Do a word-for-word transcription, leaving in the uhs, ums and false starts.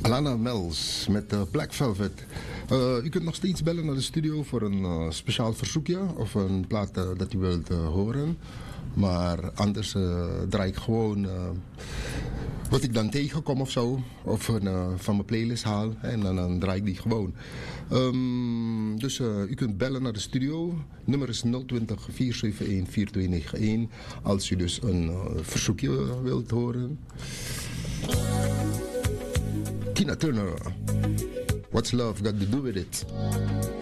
Alana Mills met uh, Black Velvet. Uh, u kunt nog steeds bellen naar de studio voor een uh, speciaal verzoekje of een plaat uh, dat u wilt uh, horen. Maar anders uh, draai ik gewoon uh, wat ik dan tegenkom of zo. Of uh, van mijn playlist haal en dan, dan draai ik die gewoon. Um, dus uh, u kunt bellen naar de studio. Nummer is nul twintig, vier zeven een, vier twee negen een. Als u dus een uh, verzoekje wilt horen. Tina Turner. What's love got to do with it?